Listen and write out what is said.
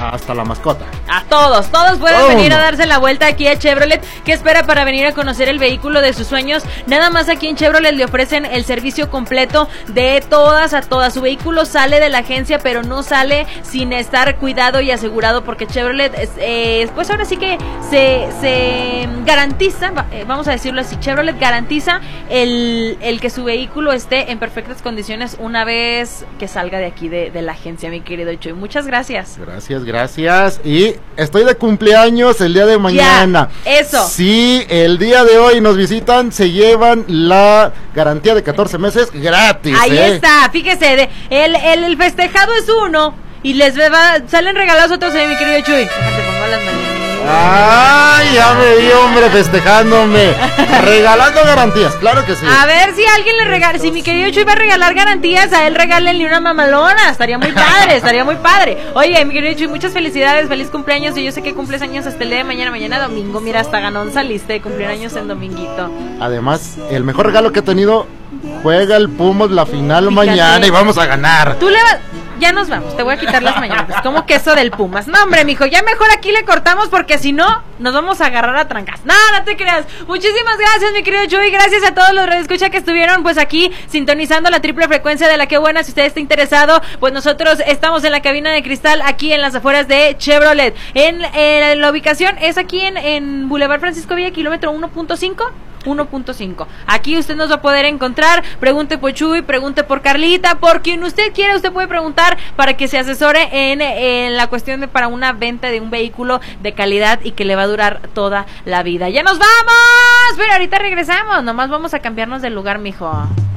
hasta la mascota. A todos pueden venir a darse la vuelta aquí a Chevrolet. ¿Qué espera para venir a conocer el vehículo de sus sueños? Nada más aquí en Chevrolet le ofrecen el servicio completo de todas a todas. Su vehículo sale de la agencia, pero no sale sin estar cuidado y asegurado, porque Chevrolet pues ahora sí que se garantiza, vamos a decirlo así, Chevrolet garantiza el que su vehículo esté en perfectas condiciones una vez que salga de aquí de la agencia, mi querido Chuy. Muchas gracias. Gracias. Y estoy de cumpleaños el día de mañana. Ya, eso. Sí, el día de hoy nos visitan, se llevan la garantía de 14 meses gratis. Ahí está, fíjese, el festejado es uno y salen regalados otros, mi querido Chuy. Déjate, pongo las mañanitas. Ay, ya me vi, hombre, festejándome. Regalando garantías, claro que sí. A ver si alguien le regala, si mi querido Chuy va a regalar garantías, a él regálenle una mamalona. Estaría muy padre. Oye, mi querido Chuy, muchas felicidades, feliz cumpleaños. Y yo sé que cumples años hasta el día de mañana domingo. Mira, hasta ganón saliste de cumplir años en dominguito. Además, el mejor regalo que he tenido, juega el Pumas la final mañana y vamos a ganar. Ya nos vamos, te voy a quitar las mañanas. ¿Cómo que eso del Pumas? No, hombre, mijo, ya mejor aquí le cortamos, porque si no, nos vamos a agarrar a trancas. No te creas. Muchísimas gracias, mi querido Chuy. Gracias a todos los radioescuchas que estuvieron pues aquí sintonizando la triple frecuencia de La Que Buena. Si usted está interesado, pues nosotros estamos en la cabina de cristal, aquí en las afueras de Chevrolet. En la ubicación es aquí en Boulevard Francisco Villa, kilómetro 1.5. Aquí usted nos va a poder encontrar. Pregunte por Chuy, pregunte por Carlita, por quien usted quiera. Usted puede preguntar para que se asesore en la cuestión para una venta de un vehículo de calidad y que le va a durar toda la vida. ¡Ya nos vamos! Pero ahorita regresamos. Nomás vamos a cambiarnos de lugar, mijo.